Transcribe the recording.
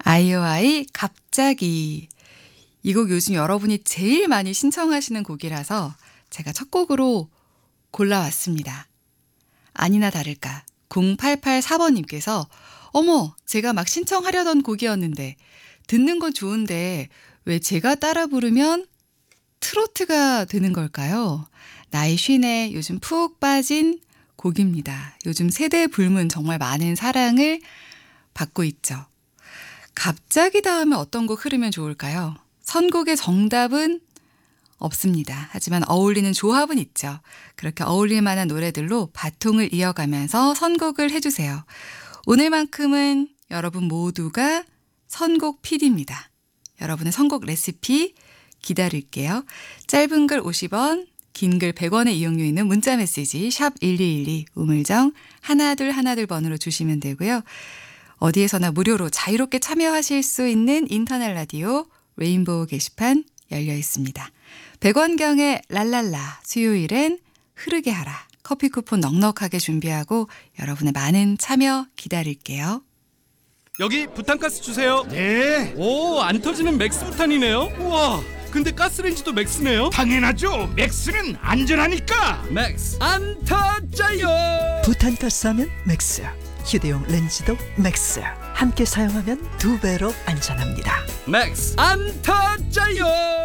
아이오아이 갑자기. 이 곡 요즘 여러분이 제일 많이 신청하시는 곡이라서 제가 첫 곡으로 골라왔습니다. 아니나 다를까 0884번님께서 어머, 제가 막 신청하려던 곡이었는데 듣는 건 좋은데 왜 제가 따라 부르면 트로트가 되는 걸까요? 나의 쉰에 요즘 푹 빠진 곡입니다. 요즘 세대 불문 정말 많은 사랑을 받고 있죠. 갑자기 다음에 어떤 곡 흐르면 좋을까요? 선곡의 정답은 없습니다. 하지만 어울리는 조합은 있죠. 그렇게 어울릴 만한 노래들로 바통을 이어가면서 선곡을 해주세요. 오늘만큼은 여러분 모두가 선곡 PD입니다. 여러분의 선곡 레시피 기다릴게요. 짧은 글 50원, 긴 글 100원의 이용료 있는 문자 메시지 샵 1212 우물정 1212 번으로 주시면 되고요. 어디에서나 무료로 자유롭게 참여하실 수 있는 인터넷 라디오 레인보우 게시판 열려 있습니다. 100원경의 랄랄라 수요일엔 흐르게 하라. 커피 쿠폰 넉넉하게 준비하고 여러분의 많은 참여 기다릴게요. 여기 부탄가스 주세요. 네, 오, 안 터지는 맥스 부탄이네요. 우와, 근데 가스레인지도 맥스네요. 당연하죠. 맥스는 안전하니까. 맥스 안 터져요. 부탄가스 하면 맥스, 휴대용 렌즈도 맥스. 함께 사용하면 2배로 안전합니다. 맥스 안 터져요.